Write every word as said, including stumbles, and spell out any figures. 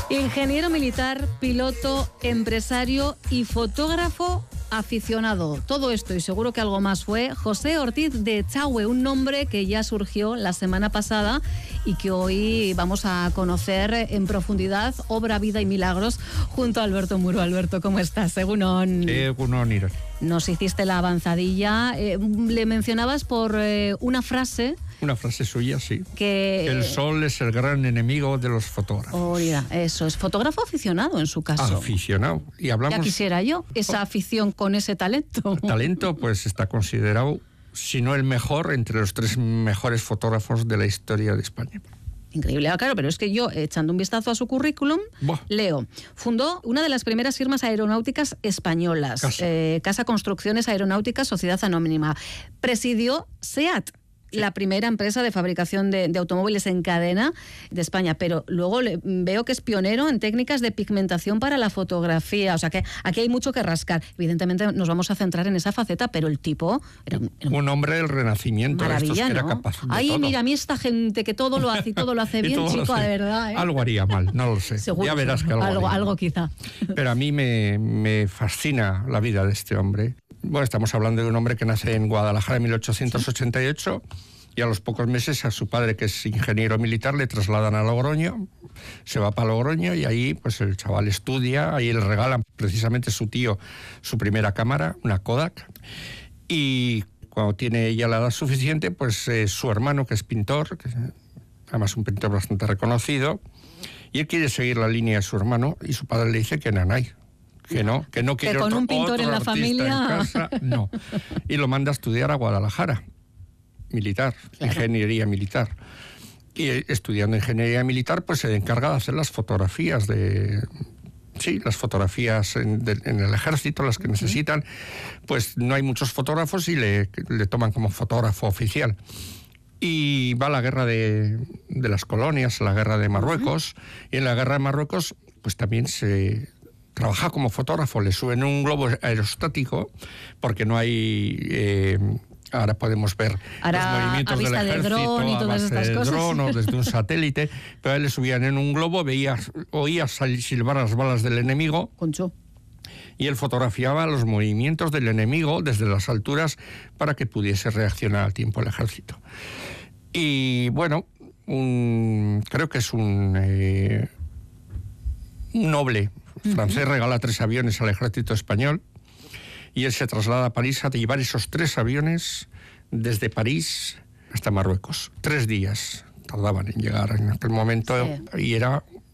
Ingeniero militar, piloto, empresario y fotógrafo aficionado. Todo esto y seguro que algo más fue José Ortiz de Echagüe, un nombre que ya surgió la semana pasada y que hoy vamos a conocer en profundidad, obra, vida y milagros, junto a Alberto Muro. Alberto, ¿cómo estás? Egunon. Egunon, Irene. Nos hiciste la avanzadilla. Eh, le mencionabas por eh, una frase... Una frase suya, sí. Que el sol es el gran enemigo de los fotógrafos. Oh, mira, eso es. Fotógrafo aficionado en su caso. Aficionado. Y hablamos... Ya quisiera yo esa afición con ese talento. Talento, pues está considerado, si no el mejor, entre los tres mejores fotógrafos de la historia de España. Increíble, claro, pero es que yo, echando un vistazo a su currículum, Buah. leo, fundó una de las primeras firmas aeronáuticas españolas, Casa, eh, Casa Construcciones Aeronáuticas, Sociedad Anónima. Presidió SEAT, la primera empresa de fabricación de, de automóviles en cadena de España, pero luego le, veo que es pionero en técnicas de pigmentación para la fotografía, o sea que aquí hay mucho que rascar. Evidentemente nos vamos a centrar en esa faceta, pero el tipo... Era un, era un, un hombre del Renacimiento, maravilla, estos que ¿no? era capaz de Ay, todo. Mira, a mí esta gente que todo lo hace y todo lo hace bien, chico, de verdad. ¿eh? Algo haría mal, no lo sé. Seguro, ya verás que algo algo, haría algo quizá. Pero a mí me, me fascina la vida de este hombre. Bueno, estamos hablando de un hombre que nace en Guadalajara en mil ochocientos ochenta y ocho... Y a los pocos meses a su padre, que es ingeniero militar, le trasladan a Logroño, se va para Logroño y ahí pues el chaval estudia, ahí le regalan precisamente su tío su primera cámara, una Kodak, y cuando tiene ya la edad suficiente, pues eh, su hermano, que es pintor, que además un pintor bastante reconocido, y él quiere seguir la línea de su hermano y su padre le dice que nanay. Que no, que no quiere que con otro, un pintor otro en la familia en casa, no. Y lo manda a estudiar a Guadalajara. Militar, claro. Ingeniería militar. Y estudiando ingeniería militar, pues se encarga de hacer las fotografías de... Sí, las fotografías en, de, en el ejército, las que necesitan. Pues no hay muchos fotógrafos y le, le toman como fotógrafo oficial. Y va a la guerra de, de las colonias, a la guerra de Marruecos. Uh-huh. Y en la guerra de Marruecos, pues también se... trabaja como fotógrafo. Le suben un globo aerostático porque no hay... Eh, Ahora podemos ver Ahora, los movimientos a vista del ejército, de dron y todas a base estas de cosas. dron o desde un satélite, pero a él le subían en un globo, veía, oía silbar las balas del enemigo. Concho. Y él fotografiaba los movimientos del enemigo desde las alturas para que pudiese reaccionar al tiempo el ejército. Y bueno, un, creo que es un, eh, un noble francés, uh-huh. regala tres aviones al ejército español. Y él se traslada a París a llevar esos tres aviones desde París hasta Marruecos. Tres días tardaban en llegar en aquel momento, sí. Y era